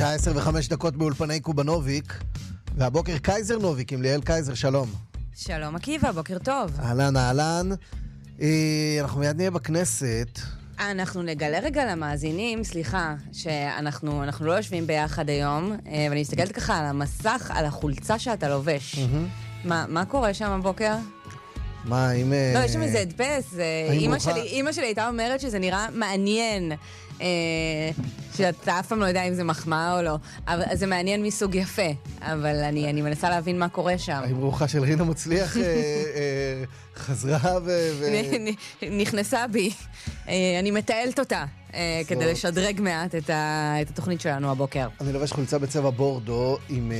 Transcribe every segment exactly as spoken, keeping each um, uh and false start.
השעה עשר וחמש דקות באולפני קובנוביק, והבוקר קייזר נוביק עם ליאל קייזר, שלום. שלום עקיבא, בוקר טוב. אהלן, אהלן. אנחנו מיד נהיה בכנסת. אנחנו נגלה רגע למאזינים, סליחה, שאנחנו אנחנו לא יושבים ביחד היום, ואני מסתכלת ככה על המסך, על החולצה שאתה לובש. מה, מה קורה שם הבוקר? מה, אם... לא, יש שם איזה הדפס. אמא שלי, אמא שלי הייתה אומרת שזה נראה מעניין, שאתה אף פעם לא יודע אם זה מחמאה או לא. אבל זה מעניין מסוג יפה, אבל אני, אני מנסה להבין מה קורה שם. האם רוחה של רינה מצליח חזרה ו... נכנסה בי. אני מטעלת אותה, כדי לשדרג מעט את התוכנית שלנו הבוקר. אני לובש חולצה בצבע בורדו עם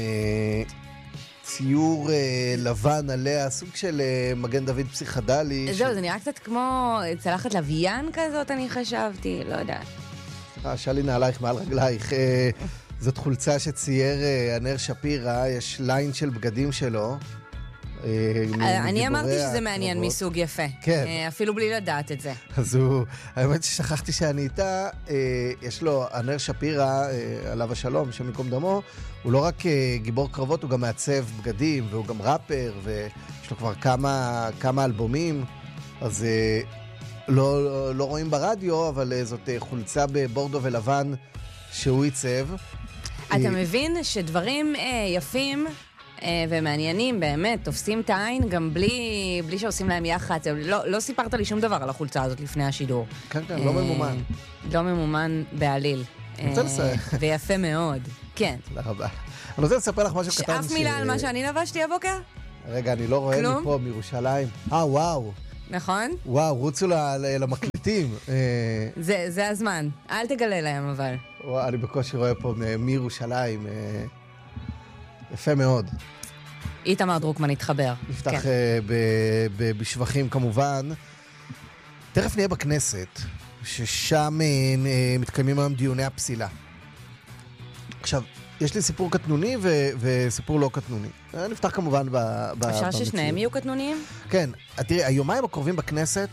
ציור לבן עליה, סוג של מגן דוד פסיכדלי. זהו, זה נראה קצת כמו צלחת לוויין כזאת, אני חשבתי, לא יודעת. שלי נעלייך מעל רגלייך. זאת חולצה שצייר ענר שפירא, יש ליין של בגדים שלו. אני אמרתי שזה מעניין מסוג יפה. כן. אפילו בלי לדעת את זה. אז הוא, האמת ששכחתי שאני איתה, יש לו, ענר שפירא, עליו השלום, שמקום דמו, הוא לא רק גיבור קרבות, הוא גם מעצב בגדים, והוא גם ראפר, ויש לו כבר כמה, כמה אלבומים, אז לא, לא, לא רואים ברדיו, אבל זאת חולצה בבורדו ולבן שהוא ייצב. אתה מבין שדברים יפים ומעניינים באמת, תופסים את העין גם בלי, בלי שעושים להם יח"צ. לא, לא סיפרת לי שום דבר על החולצה הזאת לפני השידור. כן, כן, לא ממומן. לא ממומן בעליל. ויפה מאוד. כן. תודה רבה. אני רוצה לספר לך משהו קטן. שאף מילה על מה שאני לבשתי הבוקר? רגע, אני לא רואה מפה, מירושלים. אה, וואו. נכון? וואו, רוצו למקליטים. זה, זה הזמן. אל תגלה להם, אבל. וואו, אני בקושי רואה פה מירושלים. יפה מאוד. איתמר דרוקמן התחבר. נפתח כן. ב- ב- בשבחים כמובן. תכף נהיה בכנסת, ששם מתקיימים היום דיוני הפסילה. עכשיו, יש לי סיפור קטנוני ו- וסיפור לא קטנוני. נפתח כמובן ב- ב- אפשר במציאות. ששניהם יהיו קטנוניים? כן. תראי, היומיים הקרובים בכנסת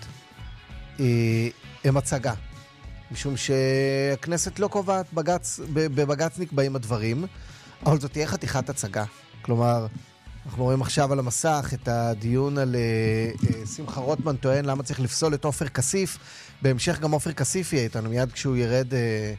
הם הצגה. משום שהכנסת לא קובעת בגץ, בבגץ נקבעים הדברים, אבל זאת תהיה חתיכת הצגה. כלומר, אנחנו רואים עכשיו על המסך את הדיון על uh, שמחה רוטמן טוען למה צריך לפסול את עופר כסיף. בהמשך גם עופר כסיף יהיה איתנו מיד כשהוא ירד uh,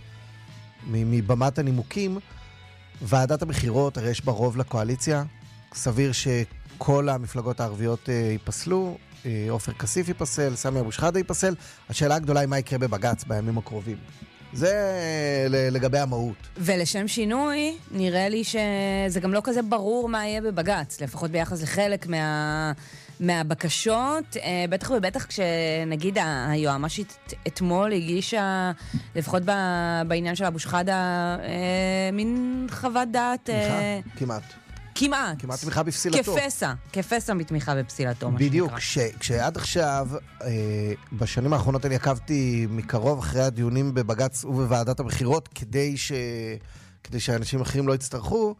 מבמת הנימוקים. ועדת הבחירות, הרי יש בה רוב לקואליציה. סביר שכל המפלגות הערביות uh, ייפסלו. uh, עופר כסיף ייפסל, סמי אבו שחאדה ייפסל. השאלה הגדולה היא מה יקרה בבגץ בימים הקרובים. זה לגבי המהות. ולשם שינוי, נראה לי שזה גם לא כזה ברור מה יהיה בבגץ, לפחות ביחס לחלק מה, מהבקשות, בטח ובטח כשנגיד היועמ"שית אתמול הגישה, לפחות בעניין של אבו שחאדה, מין חוות דעת... תמיכה? כמעט. כמעט. כמעט תמיכה בפסילתו. כפסע, כפסע מתמיכה בפסילתו. בדיוק, כשעד עכשיו, בשנים האחרונות אני עקבתי מקרוב אחרי הדיונים בבגץ ובוועדת הבחירות, כדי ש... כדי שאנשים אחרים לא יצטרכו,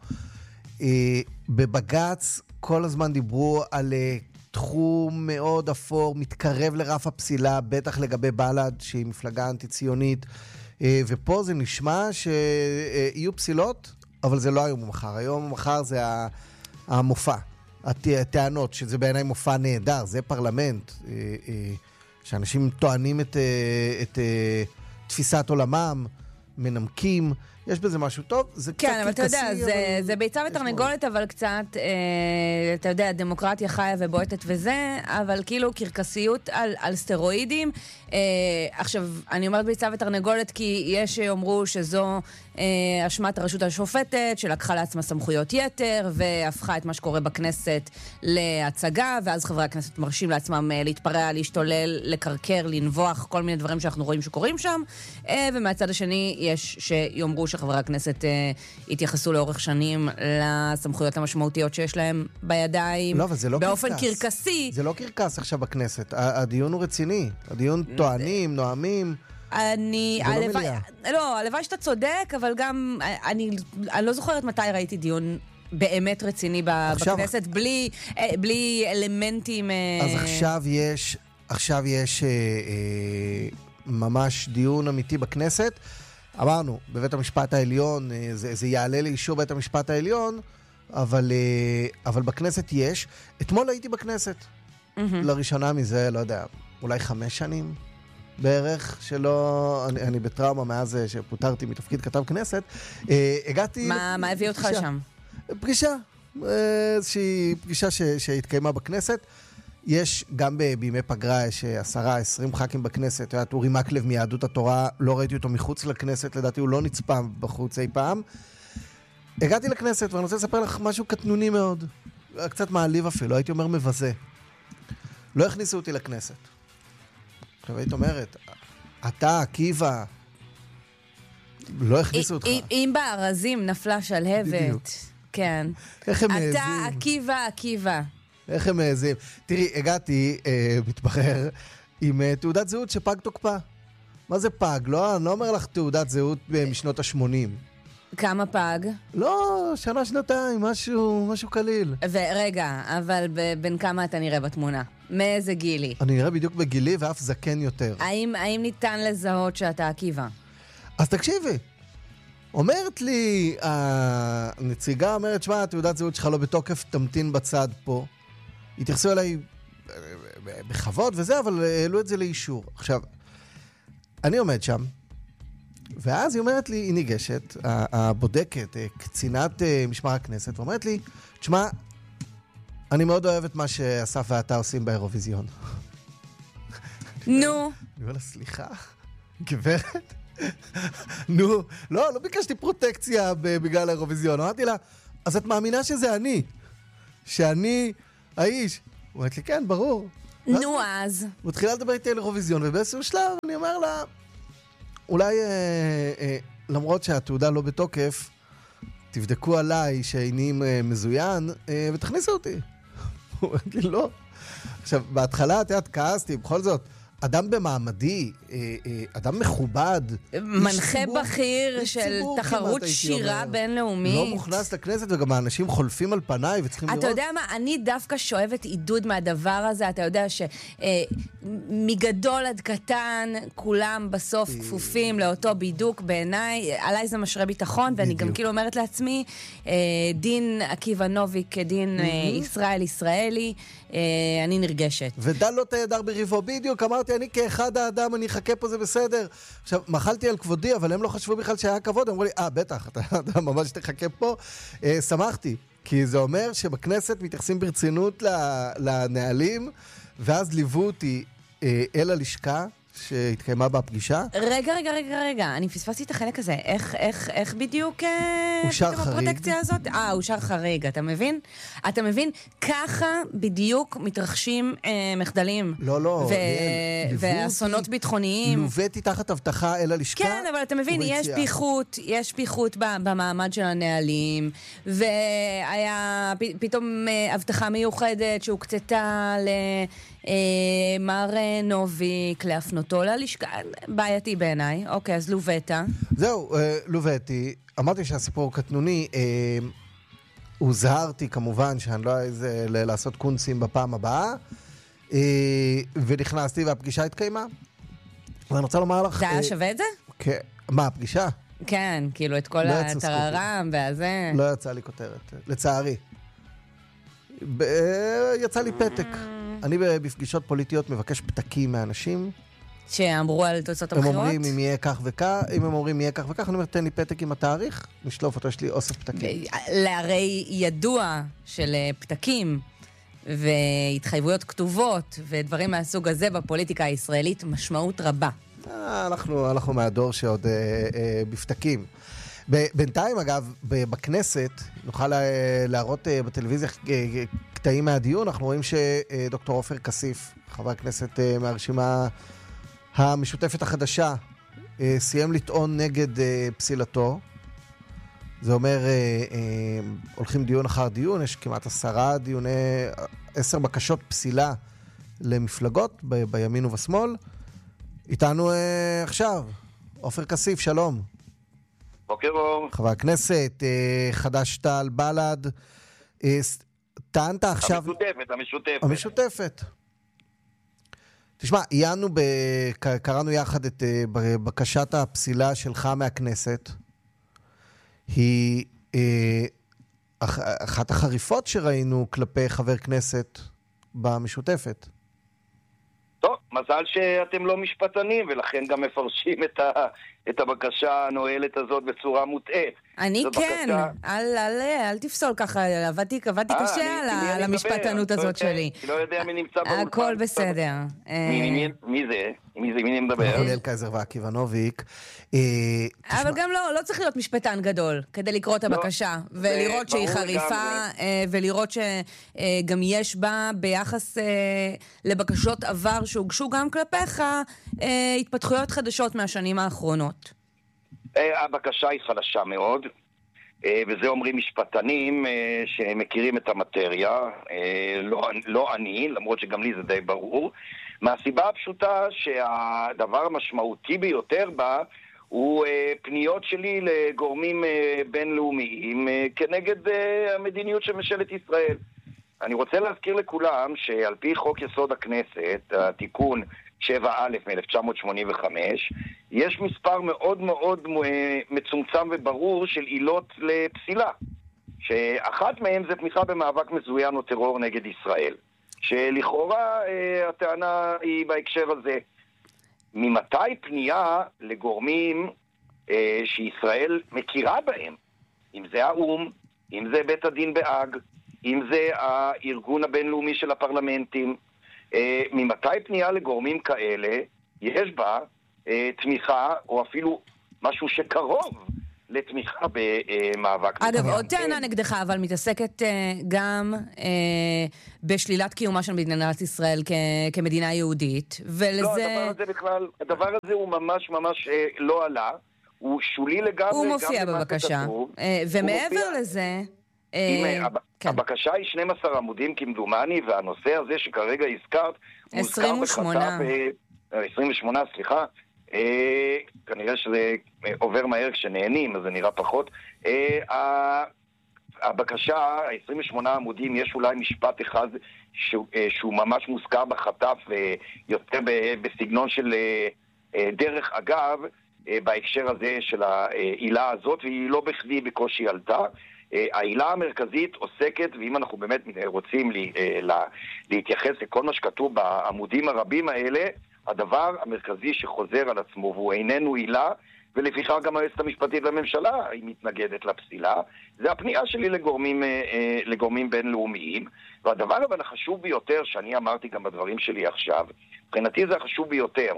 בבגץ כל הזמן דיברו על תחום מאוד אפור, מתקרב לרף הפסילה, בטח לגבי בל"ד, שהיא מפלגה אנטי-ציונית, ופה זה נשמע שיהיו פסילות, אבל זה לא היום ומחר. היום ומחר זה המופע, הטענות, שזה בעיניי מופע נהדר, זה פרלמנט, שאנשים טוענים את, את תפיסת עולמם, מנמקים, יש בזה משהו טוב, זה כן, קצת אבל אתה יודע, קרקסי, זה, אבל... זה ביצה ותרנגולת, אבל קצת, אה, אתה יודע, דמוקרטיה חיה ובועטת וזה, אבל כאילו קרקסיות על, על סטרואידים. אה, עכשיו, אני אומרת ביצה ותרנגולת כי יש שאומרו שזו אה, אשמת הרשות השופטת, שלקחה לעצמה סמכויות יתר, והפכה את מה שקורה בכנסת להצגה, ואז חברי הכנסת מרשים לעצמם אה, להתפרע, להשתולל, לקרקר, לנבוח, כל מיני דברים שאנחנו רואים שקורים שם, אה, ומהצד השני יש שיאמרו שחברי הכנסת אה, התייחסו לאורך שנים לסמכויות המשמעותיות שיש להם בידיים, לא, אבל זה לא באופן קרקס. קרקסי. זה לא קרקס עכשיו בכנסת, הדיון הוא רציני, הדיון טוענים, נואמים, אני, זה לא הלוואי, מליאה. לא, הלוואי שאתה צודק, אבל גם, אני, אני לא זוכרת מתי ראיתי דיון באמת רציני עכשיו- בכנסת, בלי, אה, בלי אלמנטים... אה, אז עכשיו יש, עכשיו יש אה, אה, ממש דיון אמיתי בכנסת. אמרנו, בבית המשפט העליון, זה, זה יעלה לאישור בית המשפט העליון, אבל, אבל בכנסת יש. אתמול הייתי בכנסת. Mm-hmm. לראשונה מזה, לא יודע, אולי חמש שנים בערך, שלא, אני, אני בטראומה מאז שפוטרתי מתפקיד כתב כנסת. הגעתי... מה, מה הביא אותך שם? פגישה. איזושהי פגישה ש, שהתקיימה בכנסת. יש גם בימי פגרה, יש עשרה, עשרים ח"כים בכנסת. אתה יודע, אורי מקלב מיהדות התורה, לא ראיתי אותו מחוץ לכנסת, לדעתי הוא לא נצפה בחוץ אי פעם. הגעתי לכנסת, ואני רוצה לספר לך משהו קטנוני מאוד. קצת מעליב אפילו, הייתי אומר מבזה. לא הכניסו אותי לכנסת. עכשיו היית אומרת, אתה, עקיבא, לא הכניסו אותך. אם בארזים נפלה שלהבת. בדיוק. כן. איך הם מעזים? אתה, עקיבא, עקיבא. איך הם מעזים? תראי, הגעתי, אה, מתברר, עם אה, תעודת זהות שפג תוקפה. מה זה פג? לא, אני לא אומר לך תעודת זהות משנות ה-שמונים. כמה פג? לא, שנה, שנתיים, משהו, משהו קליל. ורגע, אבל בין כמה אתה נראה בתמונה? מאיזה גילי? אני נראה בדיוק בגילי ואף זקן יותר. האם, האם ניתן לזהות שאתה עקיבא? אז תקשיבי. אומרת לי, הנציגה אומרת, שמה, תעודת זהות שלך לא בתוקף, תמתין בצד פה. התייחסו אליי בכבוד וזה, אבל העלו את זה לאישור. עכשיו, אני עומד שם, ואז היא אומרת לי, היא ניגשת, הבודקת, קצינת משמר הכנסת, ואומרת לי, תשמע, אני מאוד אוהב את מה שאסף ואתה עושים באירוויזיון. נו. אני אומר לה, סליחה, גברת? נו, לא, לא ביקשתי פרוטקציה בגלל האירוויזיון. אמרתי לה, אז את מאמינה שזה אני? שאני האיש? הוא אמרת לי, כן, ברור. נו, אז. מתחילה לדבר איתי על אירוויזיון, ובאיזשהו שלב אני אומר לה, אולי אה, אה, למרות שהתעודה לא בתוקף, תבדקו עליי שאיני אה, מזוין, אה, ותכניסו אותי. הוא אמרת לי, לא. עכשיו, בהתחלה, את יודעת, כעסתי, בכל זאת, אדם במעמדי, אדם מכובד, מנחה בכיר של תחרות שירה בינלאומית. לא מוכנס לכנסת, וגם האנשים חולפים על פניי וצריכים לראות. אתה יודע מה, אני דווקא שואבת עידוד מהדבר הזה, אתה יודע שמגדול עד קטן, כולם בסוף כפופים לאותו בידוק בעיניי, עליי זה משרה ביטחון, ואני גם כאילו אומרת לעצמי, דין עקיבא נוביק כדין ישראל ישראלי, אני נרגשת. ודל לא תהדר בריבו, בדיוק, אמרתי, אני כאחד האדם, אני אחכה פה, זה בסדר. עכשיו, מחלתי על כבודי, אבל הם לא חשבו בכלל שהיה כבוד, אמרו לי, אה, בטח, אתה, אתה ממש תחכה פה. אה, שמחתי, כי זה אומר שבכנסת מתייחסים ברצינות לנהלים, ואז ליוו אותי אה, אל הלשכה, שהתקיימה בפגישה. רגע, רגע, רגע, רגע, אני פספסתי את החלק הזה. איך, איך, איך בדיוק... אושר חריג. הפרוטקציה הזאת? אה, אושר חריג, אתה מבין? אתה מבין? ככה בדיוק מתרחשים אה, מחדלים. לא, לא. ו... ואסונות ביטחוניים. לובאתי תחת הבטחה אל הלשכה. כן, אבל אתה מבין, יש פיחות, יש פיחות במעמד של הנהלים, והיה פ... פתאום הבטחה מיוחדת שהוקצתה ל... מר נוביק להפנותו ללשכה, בעייתי בעיניי. אוקיי, אז לובטה. זהו, לובטי. אמרתי שהסיפור קטנוני, הוזהרתי כמובן שאני לא איזה לעשות קונסים בפעם הבאה, ונכנסתי והפגישה התקיימה. ואני רוצה לומר לך... זה היה שווה את זה? כן. מה, הפגישה? כן, כאילו את כל הטררם והזה. לא יצא לי כותרת, לצערי. יצא לי פתק. אני בפגישות פוליטיות מבקש פתקים מאנשים. שאמרו על תוצאות הבחירות? הם אומרים אם יהיה כך וכך, אם הם אומרים יהיה כך וכך, אני אומר, תן לי פתק עם התאריך, נשלוף אותו, יש לי אוסף פתקים. להרי ידוע של פתקים והתחייבויות כתובות ודברים מהסוג הזה בפוליטיקה הישראלית, משמעות רבה. אנחנו, אנחנו מהדור שעוד אה, אה, בפתקים. בינתיים, אגב, בכנסת, נוכל להראות בטלוויזיה קטעים מהדיון, אנחנו רואים שדוקטור עופר כסיף, חבר הכנסת מהרשימה המשותפת החדשה, סיים לטעון נגד פסילתו. זה אומר, הולכים דיון אחר דיון, יש כמעט עשרה דיוני, עשר בקשות פסילה למפלגות ב- בימין ובשמאל. איתנו עכשיו, עופר כסיף, שלום. בוקר אור. חבר הכנסת, חד"ש תע"ל בל"ד, טענת עכשיו... המשותפת, המשותפת. המשותפת. תשמע, עיינו, קראנו יחד את בקשת הפסילה שלך מהכנסת. היא אחת החריפות שראינו כלפי חבר כנסת במשותפת. טוב, מזל שאתם לא משפטנים, ולכן גם מפרשים את, ה, את הבקשה הנועלת הזאת בצורה מוטעת. אני כן, בקשה... אל, אל, אל תפסול ככה, עבדתי, עבדתי 아, קשה אני, על, על המשפטנות הזאת לא שלי. אני לא יודע מי נמצא באולפן. הכל בסדר. מי, מי, מי זה? מי זה? מי מדבר? הלל קייזר ועקיבא נוביק. אבל גם לא, לא צריך להיות משפטן גדול כדי לקרוא את הבקשה, ולראות שהיא חריפה, ולראות שגם יש בה ביחס לבקשות עבר שהוגשו גם כלפיך, התפתחויות חדשות מהשנים האחרונות. הבקשה היא חלשה מאוד, וזה אומרים משפטנים שמכירים את המטריה, לא, לא אני, למרות שגם לי זה די ברור, מהסיבה הפשוטה שהדבר המשמעותי ביותר בה הוא פניות שלי לגורמים בינלאומיים כנגד המדיניות של ממשלת ישראל. אני רוצה להזכיר לכולם שעל פי חוק יסוד הכנסת, התיקון שבע א' מ-אלף תשע מאות שמונים וחמש, יש מספר מאוד מאוד מצומצם וברור של עילות לפסילה, שאחת מהן זה תמיכה במאבק מזוין או טרור נגד ישראל, שלכאורה הטענה היא בהקשר הזה. ממתי פנייה לגורמים שישראל מכירה בהם, אם זה האום, אם זה בית הדין בהאג, אם זה הארגון הבינלאומי של הפרלמנטים, ממתי פנייה לגורמים כאלה יש בה תמיכה או אפילו משהו שקרוב לתמיכה במאבק. אגב, עוד טענה נגדך, אבל מתעסקת גם בשלילת קיומה של מדינת ישראל כמדינה יהודית, ולזה... לא, הדבר הזה בכלל, הדבר הזה הוא ממש ממש לא עלה, הוא שולי לגמרי. הוא מופיע בבקשה, ומעבר לזה... הבקשה היא שנים עשר עמודים כמדומני, והנושא הזה שכרגע הזכרת עשרים ושמונה עשרים ושמונה, סליחה, כנראה שזה עובר מהר כשנהנים, אז זה נראה פחות. הבקשה, עשרים ושמונה עמודים, יש אולי משפט אחד שהוא ממש מוזכר בחטף, יותר בסגנון של דרך אגב, בהקשר הזה של העילה הזאת, והיא לא בכדי בקושי עלתה. העילה המרכזית עוסקת, ואם אנחנו באמת רוצים להתייחס לכל מה שכתוב בעמודים הרבים האלה, הדבר המרכזי שחוזר על עצמו, והוא איננו עילה, ולפיכך גם היועצת המשפטית לממשלה היא מתנגדת לפסילה, זה הפנייה שלי לגורמים, לגורמים בינלאומיים. והדבר אבל החשוב ביותר, שאני אמרתי גם בדברים שלי עכשיו, מבחינתי זה החשוב ביותר,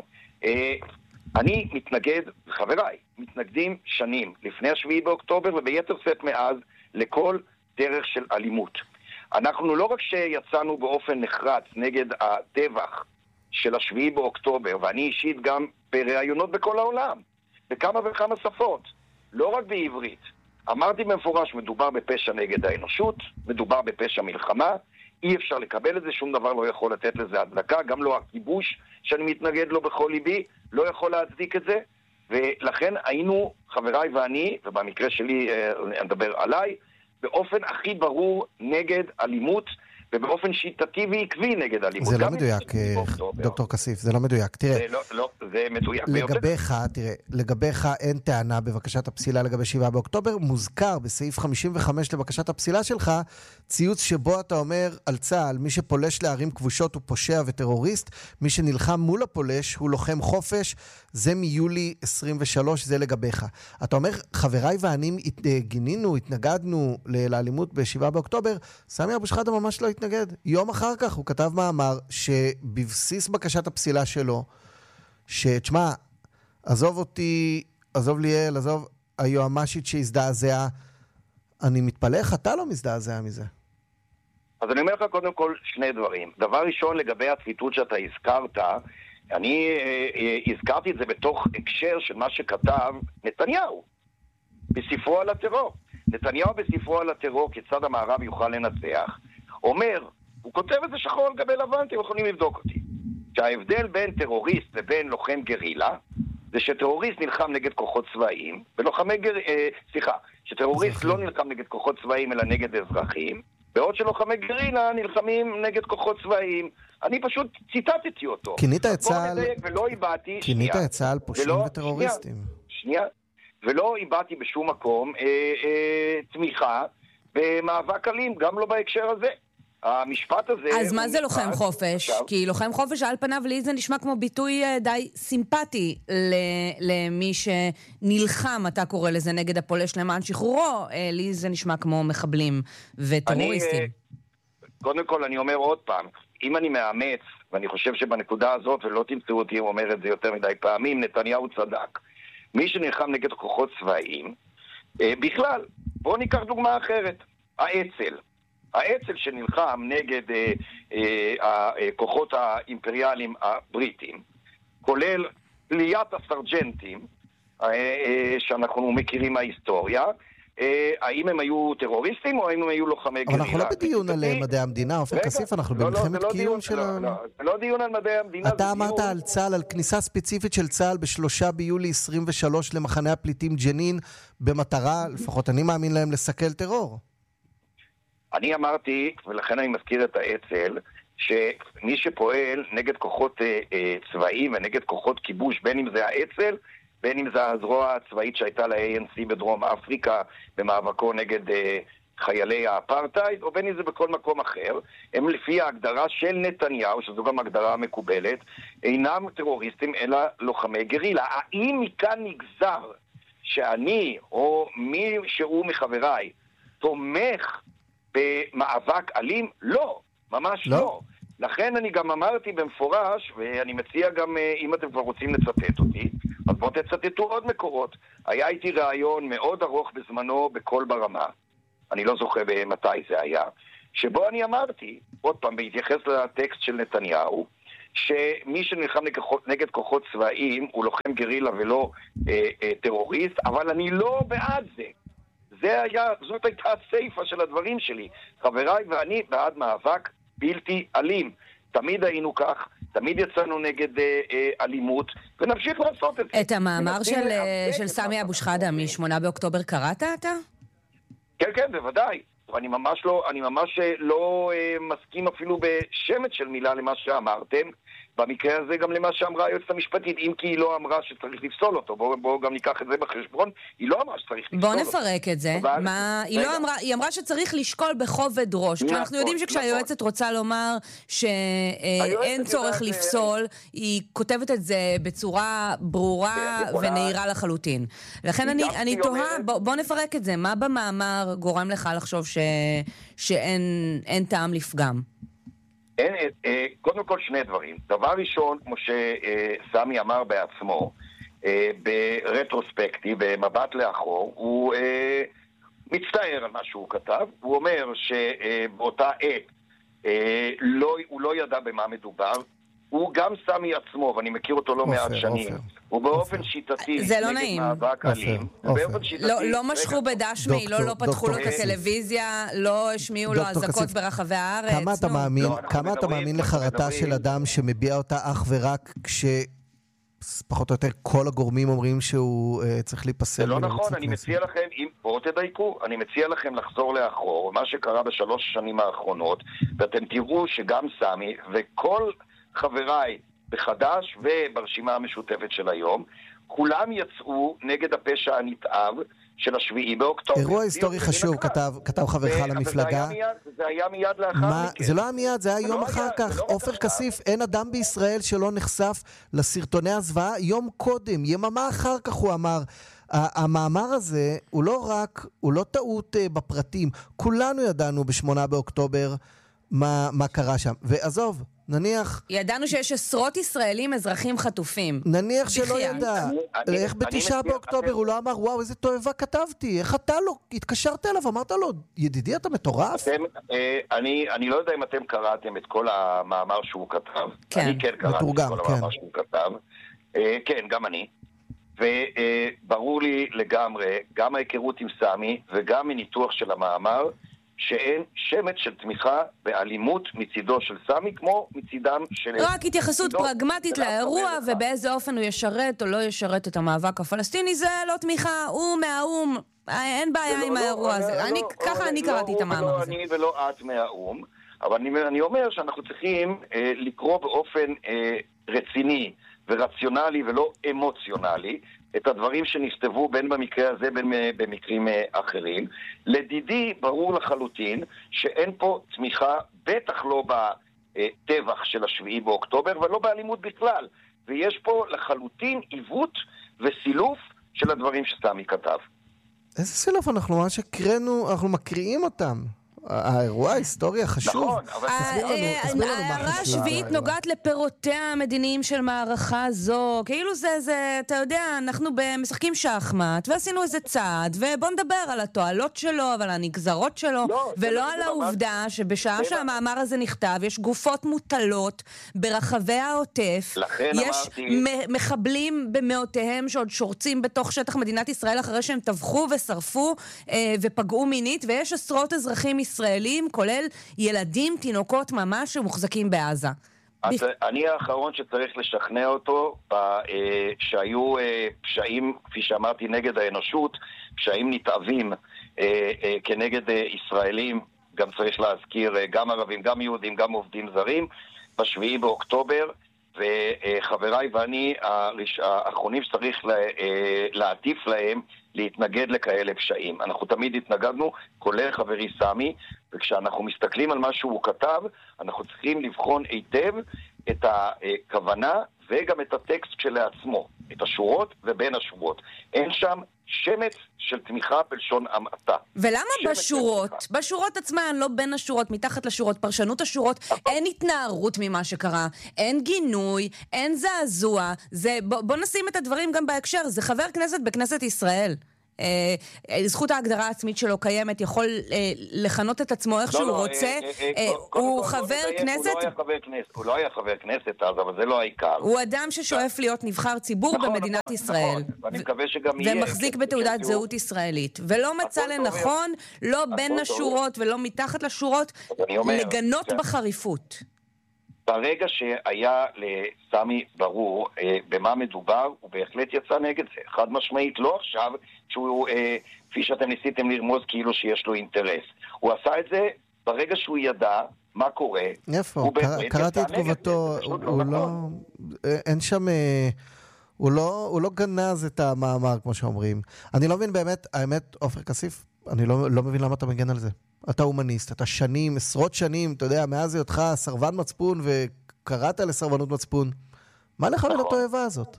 אני מתנגד, חבריי, מתנגדים שנים, לפני השביעי באוקטובר וביתר שאת מאז, לכל דרך של אלימות. אנחנו לא רק שיצאנו באופן נחרץ נגד הטבח של השביעי באוקטובר, ואני אישית גם בראיונות בכל העולם, בכמה וכמה שפות, לא רק בעברית. אמרתי במפורש, מדובר בפשע נגד האנושות, מדובר בפשע מלחמה, אי אפשר לקבל את זה, שום דבר לא יכול לתת לזה הדלקה, גם לא הכיבוש שאני מתנגד לו בכל ליבי, לא יכול להצדיק את זה, ולכן היינו, חבריי ואני, ובמקרה שלי אני אדבר עליי, באופן הכי ברור נגד אלימות, ובאופן שיטתי ועקבי נגד אלימות. זה לא מדויק, דוקטור כסיף, זה לא מדויק. תראה, זה לא, לא, זה מדויק ביותר. לגביך, תראה, לגביך אין טענה בבקשת הפסילה לגבי שבעה באוקטובר, מוזכר בסעיף חמישים וחמש לבקשת הפסילה שלך, ציוץ שבו אתה אומר על צה"ל, מי שפולש לערים כבושות הוא פושע וטרוריסט, מי שנלחם מול הפולש הוא לוחם חופש, זה מיולי עשרים ושלוש, זה לגביך. אתה אומר, חבריי ואני גינינו, התנגדנו לאלימות בשבעה באוקטובר, סמי אבו שחאדה ממש לא התנגד. יום אחר כך הוא כתב מאמר שבבסיס בקשת הפסילה שלו, שתשמע, עזוב אותי, עזוב ליאל, עזוב היועמ"שית שהזדעזע, אני מתפלא איך אתה לא מזדעזע מזה. אז אני אומר לך קודם כל שני דברים. דבר ראשון, לגבי הציטוט שאתה הזכרת, אני אה, הזכרתי את זה בתוך הקשר של מה שכתב נתניהו בספרו על הטרור. נתניהו בספרו על הטרור, כיצד המערב יוכל לנצח, אומר, הוא כותב את זה שחור על גבי לבן, אתם יכולים לבדוק אותי, שההבדל בין טרוריסט לבין לוחם גרילה, זה שטרוריסט נלחם נגד כוחות צבאיים, ולוחמי גר... אה, סליחה, שטרוריסט לא נלחם נגד כוחות צבאיים אלא נגד אזרחים, בעוד שלוחמי גרילה נלחמים נגד כוחות צבאיים. אני פשוט ציטטתי אותו. כינית את צה"ל... ולא איבדתי... כינית את צה"ל פושעים וטרוריסטים. שנייה. ולא איבדתי בשום מקום אה, אה, תמיכה במאבק אלים, גם לא בהקשר הזה. המשפט הזה... אז מה זה לוחם חופש? עכשיו... כי לוחם חופש על פניו לי זה נשמע כמו ביטוי די סימפטי למי שנלחם, אתה קורא לזה, נגד הפולש למען שחרורו. לי זה נשמע כמו מחבלים וטרוריסטים. אני, קודם כל אני אומר עוד פעם, אם אני מאמץ, ואני חושב שבנקודה הזאת, ולא תמצאו אותי אומר את זה יותר מדי פעמים, נתניהו צדק. מי שנלחם נגד כוחות צבאיים, בכלל, בואו ניקח דוגמה אחרת, האצ"ל. האצ"ל שנלחם נגד אה, אה, הכוחות האימפריאליים הבריטים, כולל ליאת הסרג'נטים, אה, אה, שאנחנו מכירים מההיסטוריה, אה, האם הם היו טרוריסטים או האם הם היו לוחמי גרילה? אבל אנחנו לא בדיון על מדעי המדינה, עופר כסיף, אנחנו במלחמת קיום שלנו. זה לא דיון על מדעי המדינה. אתה אמרת על צה"ל, על כניסה ספציפית של צה"ל בשלושה ביולי עשרים ושלוש למחנה הפליטים ג'נין, במטרה, לפחות אני מאמין להם, לסכל טרור. אני אמרתי, ולכן אני מזכיר את האצ"ל, שמי שפועל נגד כוחות אה, אה, צבאיים ונגד כוחות כיבוש, בין אם זה האצ"ל, בין אם זה הזרוע הצבאית שהייתה ל-איי אן סי בדרום אפריקה במאבקו נגד אה, חיילי האפרטייד, או בין אם זה בכל מקום אחר, הם לפי ההגדרה של נתניהו, שזו גם הגדרה מקובלת, אינם טרוריסטים אלא לוחמי גרילה. האם מכאן נגזר שאני או מי שהוא מחבריי תומך במאבק אלים? לא, ממש לא. לא. לכן אני גם אמרתי במפורש, ואני מציע גם, אם אתם כבר רוצים לצטט אותי, אז בואו תצטטו עוד מקורות. היה איתי רעיון מאוד ארוך בזמנו בכל ברמה, אני לא זוכר מתי זה היה, שבו אני אמרתי, עוד פעם, בהתייחס לטקסט של נתניהו, שמי שנלחם נגד כוחות צבאיים הוא לוחם גרילה ולא אה, אה, טרוריסט, אבל אני לא בעד זה. זה היה, זאת הייתה הסייפה של הדברים שלי. חבריי ואני בעד מאבק בלתי אלים. תמיד היינו כך, תמיד יצאנו נגד אה, אה, אלימות, ונמשיך לעשות את זה. את המאמר של, של סמי אבו שחאדה משמונה באוקטובר קראת אתה? כן, כן, בוודאי. אני ממש לא, אני ממש לא אה, מסכים אפילו בשמת של מילה למה שאמרתם. במקרה הזה גם למה שאמרה היועצת המשפטית, אם כי היא לא אמרה שצריך לפסול אותו, בואו בוא גם ניקח את זה בחשבון, היא לא אמרה שצריך לפסול בוא אותו. בואו נפרק את זה. אבל... מה... היא, לא אמרה, היא אמרה שצריך לשקול בכובד ראש. נכון, כשאנחנו יודעים שכשהיועצת נכון. רוצה לומר שאין צורך זה... לפסול, היא כותבת את זה בצורה ברורה ונהירה לחלוטין. לכן אני, אני תוהה, בואו בוא נפרק את זה. מה במאמר גורם לך לחשוב ש... שאין טעם לפגם? אין, אה, קודם כל שני דברים. דבר ראשון, כמו שסמי אמר בעצמו, אה, ברטרוספקטיב, במבט לאחור, הוא אה, מצטער על מה שהוא כתב. הוא אומר שבאותה עת אה, לא, הוא לא ידע במה מדובר. הוא גם סמי עצמו, ואני מכיר אותו לא מעט שנים, הוא באופן שיטתי נגד מאבק אלים. לא משכו בדשמי, לא פתחו לו את הטלוויזיה, לא השמיעו לו אזעקות ברחבי הארץ. כמה אתה מאמין לחרטה של אדם שמביע אותה אך ורק כש... פחות או יותר כל הגורמים אומרים שהוא צריך להיפסל? זה לא נכון, אני מציע לכם, בואו תדייקו, אני מציע לכם לחזור לאחור, מה שקרה בשלוש השנים האחרונות, ואתם תראו שגם סמי וכל חבריי בחדש וברשימה המשותפת של היום, כולם יצאו נגד הפשע הנתעב של השביעי באוקטובר. אירוע היסטורי חשוב, כתב, כתב חברך למפלגה. זה היה מיד לאחר מכן. זה לא היה מיד, זה היה יום אחר כך. עופר כסיף, אין אדם בישראל שלא נחשף לסרטוני הזוועה יום קודם, יממה אחר כך הוא אמר. המאמר הזה הוא לא רק, הוא לא טעות בפרטים. כולנו ידענו בשמונה באוקטובר מה, מה קרה שם. ועזוב, נניח... ידענו שיש עשרות ישראלים אזרחים חטופים. נניח שלא ידע. איך בתשעה באוקטובר הוא לא אמר, וואו, איזה תועבה כתבתי. איך אתה לא, התקשרת אליו, אמרת לו, ידידי, אתה מטורף? אני לא יודע אם אתם קראתם את כל המאמר שהוא כתב. אני כן קראתי את כל המאמר שהוא כתב. כן, גם אני. וברור לי לגמרי, גם ההיכרות עם סמי, וגם מניתוח של המאמר, שאין שמץ של תמיכה באלימות מצידו של סמי, כמו מצידם של... רק התייחסות פרגמטית לאירוע, ובאיזה אופן הוא ישרת או לא ישרת את המאבק הפלסטיני, זה לא תמיכה, הוא מהאום, אין בעיה עם האירוע הזה. ככה אני קראתי את המאמר הזה. לא אני ולא את מהאום, אבל אני אומר שאנחנו צריכים לקרוא באופן רציני ורציונלי ולא אמוציונלי, את הדברים שנכתבו בין במקרה הזה בין במקרים אחרים. לדידי ברור לחלוטין שאין פה תמיכה, בטח לא בטבח של השביעי באוקטובר ולא באלימות בכלל, ויש פה לחלוטין עיוות וסילוף של הדברים שסמי כתב. איזה סילוף? אנחנו ממש הקראנו, אנחנו מקריאים אותם. האירוע ההיסטורי החשוב. נכון, אבל תסביר לנו, תסביר לנו מה ההערה חשוב. השביעית נוגעת לפירותיה המדיניים של מערכה זו. כאילו זה, זה, אתה יודע, אנחנו משחקים שחמט, ועשינו איזה צעד, ובוא נדבר על התועלות שלו, ועל הנגזרות שלו, לא, ולא על העובדה שבשעה שהמאמר הזה נכתב, יש גופות מוטלות ברחבי העוטף. יש מחבלים במאותיהם שעוד שורצים בתוך שטח מדינת ישראל אחרי שהם טבחו ושרפו ופגעו מינית, ויש עשרות אזרחים ישראלים, כולל ילדים, תינוקות ממש שמוחזקים בעזה. אז אני האחרון שצריך לשכנע אותו שהיו פשעים, כפי שאמרתי, נגד האנושות, פשעים נתעבים כנגד ישראלים, גם צריך להזכיר גם ערבים, גם יהודים, גם עובדים זרים, בשביעי באוקטובר, וחבריי ואני האחרונים שצריך להטיף להם להתנגד לכאלה פשעים. אנחנו תמיד התנגדנו, כולל חברי סמי, וכשאנחנו מסתכלים על מה שהוא כתב, אנחנו צריכים לבחון היטב את הכוונה וגם את הטקסט שלעצמו, את השורות ובין השורות. אין שם שמץ של תמיכה בלשון המעטה. ולמה בשורות? בשורות עצמן, לא בין השורות, מתחת לשורות, פרשנות השורות, אין התנערות ממה שקרה, אין גינוי, אין זעזוע. זה, בוא, בוא נשים את הדברים גם בהקשר, זה חבר כנסת בכנסת ישראל. אה, זכות ההגדרה העצמית שלו קיימת, יכול אה, לכנות את עצמו איך לא, שהוא לא, רוצה. אה, אה, אה, אה, קודם הוא כל, חבר הוא כנסת... לא היה חבר כנסת, הוא לא היה חבר כנסת אז, אבל זה לא העיקר. הוא אדם ששואף להיות נבחר ציבור נכון, במדינת נכון, ישראל. נכון. ואני מקווה שגם יהיה. ומחזיק בתעודת זהות ישראלית. ולא מצא לנכון, לא בין השורות ולא מתחת לשורות, לגנות בחריפות. ברגע שהיה לסמי ברור אה, במה מדובר, הוא בהחלט יצא נגד זה. חד משמעית, לא עכשיו, שהוא, אה, כפי שאתם ניסיתם לרמוז, כאילו שיש לו אינטרס. הוא עשה את זה ברגע שהוא ידע מה קורה. איפה? קראתי את תגובתו, הוא לא... אין שם... הוא לא, הוא לא גנז את המאמר, כמו שאומרים. אני לא מבין באמת, האמת, עופר כסיף, אני לא, לא מבין למה אתה מגן על זה. אתה הומניסט, אתה שנים, עשרות שנים, אתה יודע, מאז היותך סרבן מצפון וקראת לסרבנות מצפון. מה לך בין התועבה הזאת?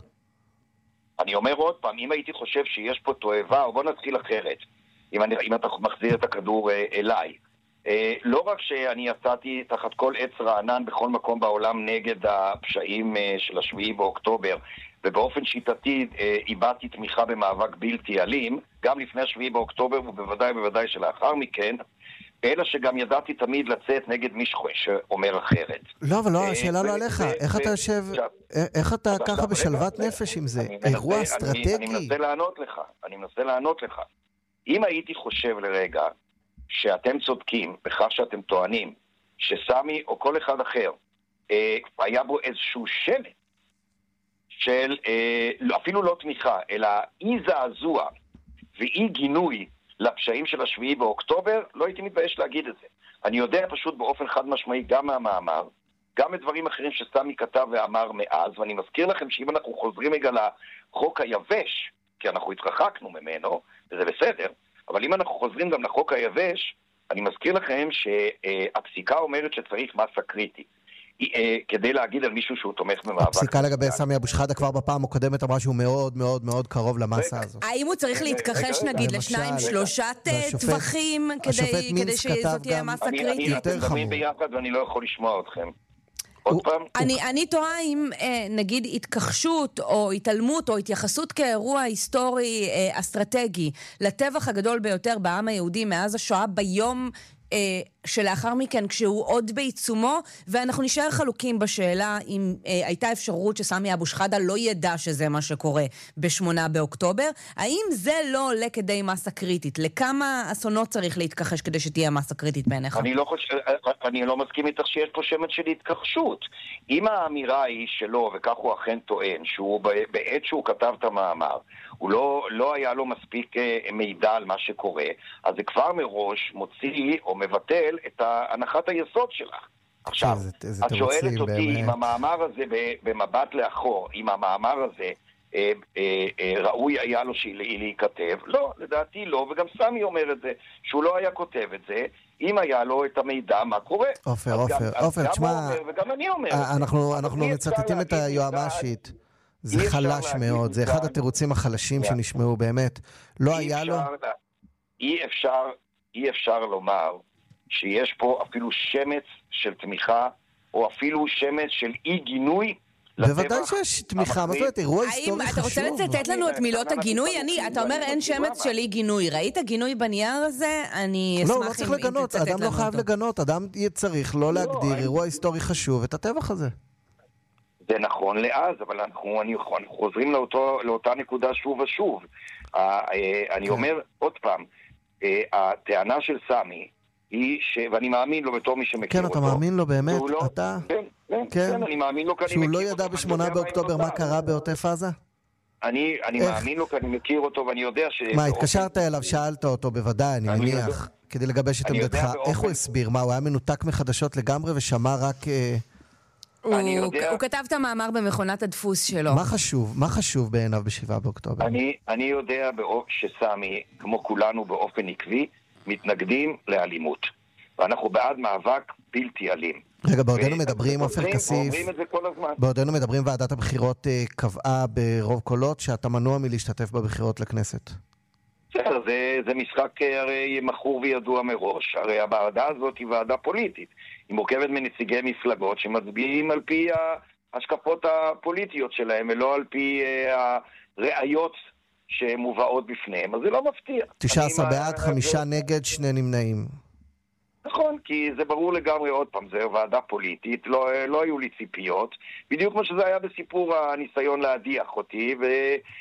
אני אומר עוד פעם, אם הייתי חושב שיש פה תועבה, או בוא נתחיל אחרת, אם, אני, אם אתה מחזיר את הכדור אה, אליי. אה, לא רק שאני יצאתי תחת כל עץ רענן בכל מקום בעולם נגד הפשעים אה, של השביעי באוקטובר, ובאופן שיטתי אה, איבדתי תמיכה במאבק בלתי אלים, גם לפני השביעי באוקטובר ובוודאי בוודאי שלאחר מכן, אלא שגם ידעתי תמיד לצאת נגד מי שאומר אחרת. לא, אבל לא, השאלה לא עליך. איך אתה יושב, איך אתה ככה בשלוות נפש עם זה? אירוע אסטרטגי? אני מנסה לענות לך, אני מנסה לענות לך. אם הייתי חושב לרגע שאתם צודקים בכך שאתם טוענים שסמי או כל אחד אחר היה בו איזשהו שלט של אפילו לא תמיכה, אלא אי זעזוע ואי גינוי לפשעים של השביעי באוקטובר, לא הייתי מתבייש להגיד את זה. אני יודע פשוט באופן חד משמעי גם מהמאמר, גם מדברים אחרים שסמי כתב ואמר מאז, ואני מזכיר לכם שאם אנחנו חוזרים רגע לחוק היבש, כי אנחנו התרחקנו ממנו, וזה בסדר, אבל אם אנחנו חוזרים גם לחוק היבש, אני מזכיר לכם שהפסיקה אומרת שצריך מסה קריטית. כדי להגיד על מישהו שהוא תומך במאבק. הפסיקה לגבי סמי אבו שחאדה כבר בפעם הקודמת אמרה שהוא מאוד מאוד מאוד קרוב למסה הזו. האם הוא צריך להתכחש נגיד לשניים, שלושה טווחים כדי שזאת תהיה מסה קריטית? אתם מדברים ביחד ואני לא יכול לשמוע אתכם. עוד פעם? אני תוהה אם נגיד התכחשות או התעלמות או התייחסות כאירוע היסטורי אסטרטגי לטבח הגדול ביותר בעם היהודי מאז השואה ביום אה, שלאחר מכן, כשהוא עוד בעיצומו, ואנחנו נשאר חלוקים בשאלה אם אה, הייתה אפשרות שסמי אבו שחאדה לא ידע שזה מה שקורה בשמונה באוקטובר, האם זה לא עולה כדי מסה קריטית? לכמה אסונות צריך להתכחש כדי שתהיה מסה קריטית בעיניך? אני לא חושב, אני לא מסכים איתך שיש פה שמץ של התכחשות. אם האמירה היא שלו, וכך הוא אכן טוען, שהוא בעת שהוא כתב את המאמר, הוא לא, לא היה לו מספיק מידע על מה שקורה, אז זה כבר מראש מוציא או מבטל את הנחת היסוד שלך. עכשיו, את שואלת אותי אם המאמר הזה במבט לאחור, אם המאמר הזה אה, אה, אה, ראוי היה לו להיכתב, לא, לדעתי לא, וגם סמי אומר את זה, שהוא לא היה כותב את זה, אם היה לו את המידע מה קורה. אופר, אופר, אופר, תשמע, וגם אני אומר, אנחנו מצטטים את היועמ"שית. זה חלש מאוד, זה אחד התירוצים החלשים שנשמעו באמת. לא היה לו... אי אפשר, אי אפשר לומר שיש פה אפילו שמץ של תמיכה, או אפילו שמץ של אי גינוי. בוודאי שיש תמיכה, מה זאת אירוע היסטורי חשוב. אתה רוצה לצטט לנו את מילות הגינוי? אתה אומר אין שמץ של אי גינוי. ראית גינוי בנייר הזה? אני אשמח אם תצטט לנו. לא, לא צריך לגנות, אדם לא חייב לגנות, אדם צריך לא להגדיר אירוע היסטורי חשוב את הטבח הזה. זה נכון לאז, אבל אנחנו, אנחנו חוזרים לאותו, לאותה נקודה שוב ושוב. אני אומר עוד פעם, הטענה של סמי היא ש... ואני מאמין לו בתור מי שמכיר כן, אותו. כן, אתה מאמין לו באמת? לא... אתה? כן, כן, כן, כן, אני מאמין לו כי אני מכיר אותו. שהוא לא ידע בשמונה באוקטובר מה קרה בעוטף עזה? אני, אני מאמין לו כי אני מכיר אותו ואני יודע ש... מה, התקשרת אליו, שאלת אותו בוודאי, אני מניח, כדי לגבש את עמדתך. איך הוא הסביר? מה, הוא היה מנותק מחדשות לגמרי ושמע רק... הוא, הוא כתב את המאמר במכונת הדפוס שלו. מה חשוב? מה חשוב בעיניו בשבעה באוקטובר? אני, אני יודע שסמי, כמו כולנו באופן עקבי, מתנגדים לאלימות. ואנחנו בעד מאבק בלתי אלים. רגע, בעודנו מדברים, עופר כסיף, אומרים את זה כל הזמן. בעודנו מדברים, ועדת הבחירות קבעה ברוב קולות שאתה מנוע מלהשתתף בבחירות לכנסת. בסדר, זה, זה משחק הרי מכור וידוע מראש. הרי הוועדה הזאת היא ועדה פוליטית. היא מורכבת מנציגי מפלגות שמצביעים על פי ההשקפות הפוליטיות שלהם, ולא על פי הראיות שמובאות בפניהם. אז זה לא מפתיע. תשעה עשר בעד, חמישה נגד, שני נמנעים. נכון, כי זה ברור לגמרי עוד פעם, זה ועדה פוליטית, לא, לא היו לי ציפיות. בדיוק כמו שזה היה בסיפור הניסיון להדיח אותי,